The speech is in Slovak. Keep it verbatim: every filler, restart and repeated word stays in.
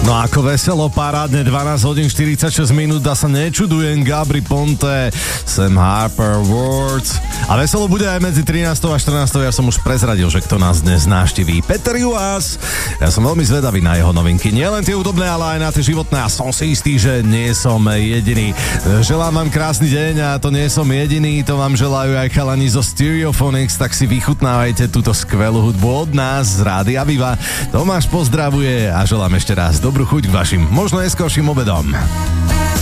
No ako veselo, parádne, dvanásť hodín štyridsaťšesť minút, a sa nečudujem, Gabry Ponte, Sam Harper, Words. A veselo bude aj medzi trinástou a štrnástou, ja som už prezradil, že kto nás dnes návšteví. Peter Juhás, ja som veľmi zvedavý na jeho novinky, nielen tie hudobné, ale aj na tie životné, a som si istý, že nie som jediný. Želám vám krásny deň, a to nie som jediný, to vám želajú aj chalani zo Stereophonics, tak si vychutnávajte túto skvelú hudbu od nás z Rádia Viva. Tomáš pozdravuje a želám ešte raz dobrú chuť k vašim možno neskorším obedom.